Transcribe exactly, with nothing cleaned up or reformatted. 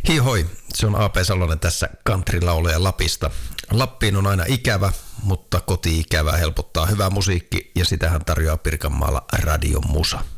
Hihoi, se on A P Salonen tässä countrylaulaja Lapista. Lappiin on aina ikävä, mutta koti-ikävä helpottaa hyvä musiikki ja sitähän tarjoaa Pirkanmaalla Radio Musa.